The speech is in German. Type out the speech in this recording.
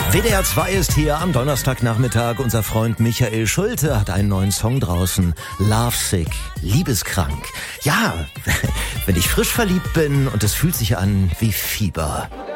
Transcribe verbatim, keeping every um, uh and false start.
W D R zwei ist hier am Donnerstagnachmittag. Unser Freund Michael Schulte hat einen neuen Song draußen. Lovesick, liebeskrank. Ja, wenn ich frisch verliebt bin und es fühlt sich an wie Fieber.